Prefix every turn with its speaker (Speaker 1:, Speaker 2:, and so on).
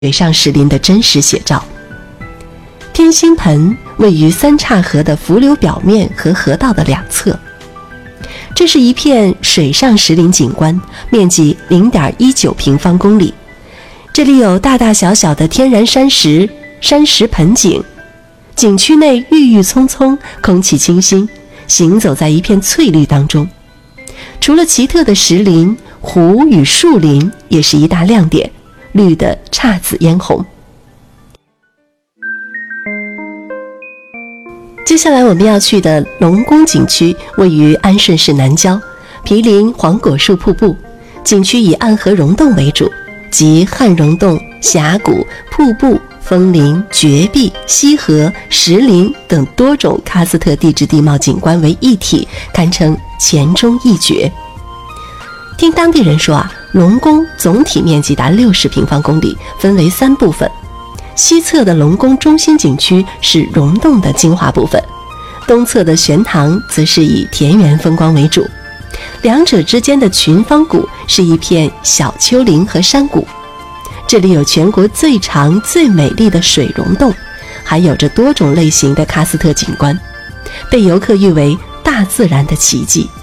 Speaker 1: 水上石林的真实写照。天星盆位于三岔河的伏流表面和河道的两侧，这是一片水上石林景观，面积 0.19 平方公里。这里有大大小小的天然山石盆景，景区内郁郁葱葱，空气清新，行走在一片翠绿当中。除了奇特的石林，湖与树林也是一大亮点，绿得姹紫嫣红。接下来我们要去的龙宫景区位于安顺市南郊，毗邻黄果树瀑布。景区以暗河溶洞为主，即汉溶洞、峡谷、瀑布、枫林、绝壁、溪河、石林等多种喀斯特地质地貌景观为一体，堪称黔中一绝。听当地人说龙宫总体面积达60平方公里，分为3部分。西侧的龙宫中心景区是溶洞的精华部分，东侧的玄堂则是以田园风光为主，两者之间的群芳谷是一片小丘陵和山谷。这里有全国最长最美丽的水溶洞，还有着多种类型的喀斯特景观，被游客誉为大自然的奇迹。